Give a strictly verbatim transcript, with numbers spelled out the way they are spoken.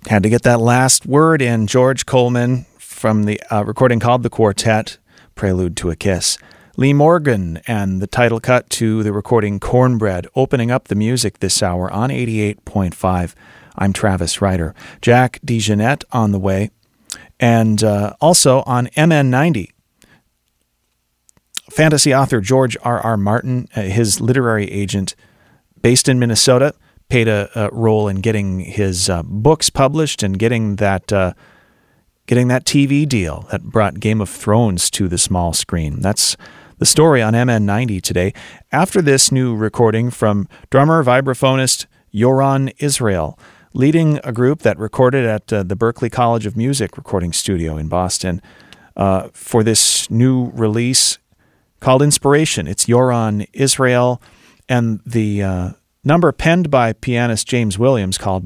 Had to get that last word in. George Coleman from the uh, recording called The Quartet, Prelude to a Kiss. Lee Morgan and the title cut to the recording Cornbread, opening up the music this hour on eighty-eight point five. I'm Travis Ryder. Jack DeJohnette on the way. And uh, also on M N ninety, fantasy author George R R. Martin, uh, his literary agent based in Minnesota, played a, a role in getting his uh, books published and getting that uh, getting that T V deal that brought Game of Thrones to the small screen. That's the story on M N ninety today. After this new recording from drummer, vibraphonist Yoron Israel, leading a group that recorded at uh, the Berklee College of Music recording studio in Boston uh, for this new release called Inspiration. It's Yoron Israel and the uh, number penned by pianist James Williams called